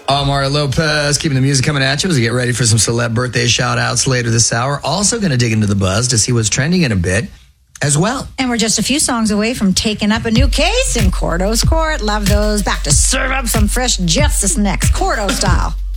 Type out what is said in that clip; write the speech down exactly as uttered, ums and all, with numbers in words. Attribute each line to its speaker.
Speaker 1: Omar Lopez keeping the music coming at you as we get ready for some celeb birthday shout-outs later this hour. Also going to dig into the buzz to see what's trending in a bit as well.
Speaker 2: And we're just a few songs away from taking up a new case in Cordo's Court. Love those. Back to serve up some fresh justice next, Cordo style.